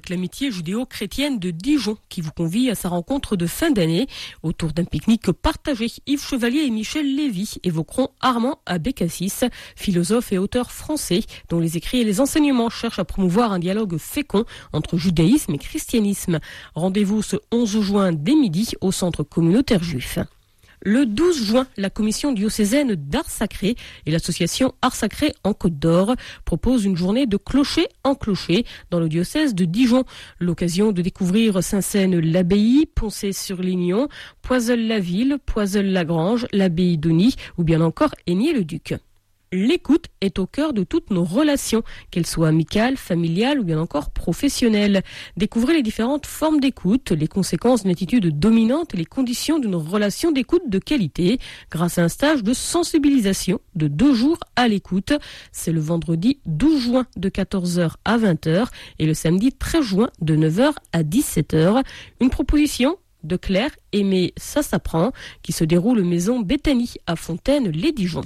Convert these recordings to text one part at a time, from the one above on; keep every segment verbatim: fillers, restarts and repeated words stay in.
avec l'amitié judéo-chrétienne de Dijon qui vous convie à sa rencontre de fin d'année. Autour d'un pique-nique partagé, Yves Chevalier et Michel Lévy évoqueront Armand Abécassis, philosophe et auteur français dont les écrits et les enseignements cherchent à promouvoir un dialogue fécond entre judaïsme et christianisme. Rendez-vous ce onze juin dès midi au centre communautaire juif. Le douze juin, la commission diocésaine d'art sacré et l'association Art Sacré en Côte d'Or proposent une journée de clocher en clocher dans le diocèse de Dijon. L'occasion de découvrir Saint-Saëns-l'Abbaye, Poncé-sur-Lignon, Poiseul-la-Ville, Poiseul-la-Grange, l'Abbaye d'Auny ou bien encore Aigné-le-Duc. L'écoute est au cœur de toutes nos relations, qu'elles soient amicales, familiales ou bien encore professionnelles. Découvrez les différentes formes d'écoute, les conséquences d'une attitude dominante et les conditions d'une relation d'écoute de qualité grâce à un stage de sensibilisation de deux jours à l'écoute. C'est le vendredi douze juin de quatorze heures à vingt heures et le samedi treize juin de neuf heures à dix-sept heures. Une proposition de Claire Aimé Ça s'apprend qui se déroule maison Béthanie à Fontaine-les-Dijon.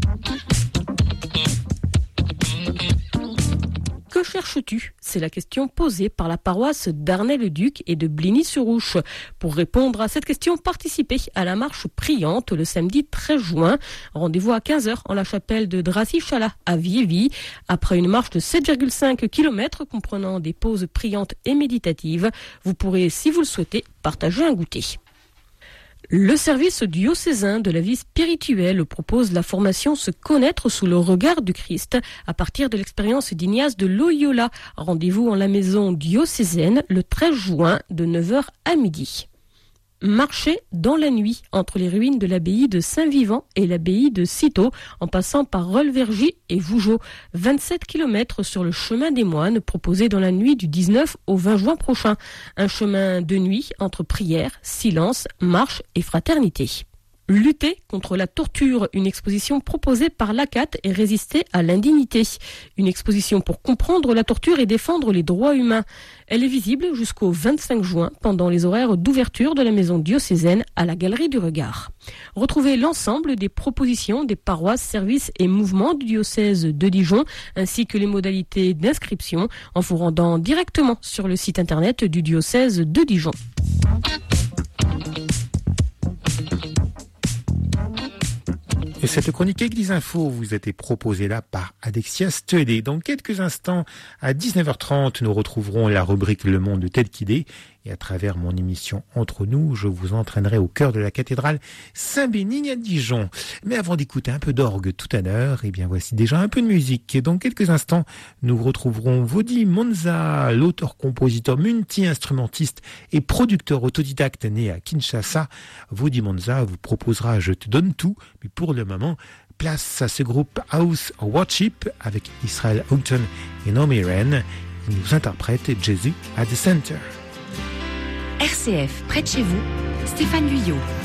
Que cherches-tu ? C'est la question posée par la paroisse d'Arnay-le-Duc et de Bligny-sur-Ouche. Pour répondre à cette question, participez à la marche priante le samedi treize juin. Rendez-vous à quinze heures en la chapelle de Dracy-Chalat à Viévy. Après une marche de sept virgule cinq kilomètres comprenant des pauses priantes et méditatives, vous pourrez, si vous le souhaitez, partager un goûter. Le service diocésain de la vie spirituelle propose la formation Se connaître sous le regard du Christ à partir de l'expérience d'Ignace de Loyola. Rendez-vous en la maison diocésaine le treize juin de neuf heures à midi. Marcher dans la nuit entre les ruines de l'abbaye de Saint-Vivant et l'abbaye de Cîteaux en passant par Rolvergy et Vougeot. vingt-sept kilomètres sur le chemin des moines proposé dans la nuit du dix-neuf au vingt juin prochain. Un chemin de nuit entre prière, silence, marche et fraternité. Lutter contre la torture, une exposition proposée par l'A C A T et résister à l'indignité. Une exposition pour comprendre la torture et défendre les droits humains. Elle est visible jusqu'au vingt-cinq juin pendant les horaires d'ouverture de la maison diocésaine à la Galerie du Regard. Retrouvez l'ensemble des propositions des paroisses, services et mouvements du diocèse de Dijon ainsi que les modalités d'inscription en vous rendant directement sur le site internet du diocèse de Dijon. Et cette chronique Église Info vous a été proposée là par Alexia Steudet. Dans quelques instants, à dix-neuf heures trente, nous retrouverons la rubrique Le Monde tel qu'il est. Et à travers mon émission Entre nous, je vous entraînerai au cœur de la cathédrale Saint-Bénigne à Dijon. Mais avant d'écouter un peu d'orgue tout à l'heure, eh bien voici déjà un peu de musique. Et dans quelques instants, nous retrouverons Vodi Monza, l'auteur-compositeur multi-instrumentiste et producteur autodidacte né à Kinshasa. Vodi Monza vous proposera Je te donne tout, mais pour le moment, place à ce groupe House Worship avec Israel Houghton et Naomi Wren. Il nous interprète Jésus at the Center. R C F, près de chez vous, Stéphane Guyot.